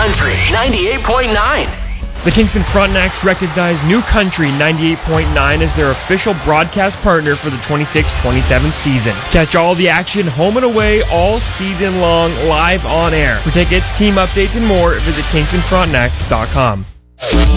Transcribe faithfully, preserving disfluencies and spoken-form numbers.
Country ninety-eight point nine. The Kingston Frontenacs recognize New Country ninety-eight point nine as their official broadcast partner for the twenty-six twenty-seven season. Catch all the action home and away all season long live on air. For tickets, team updates, and more, visit kingston frontenacs dot com.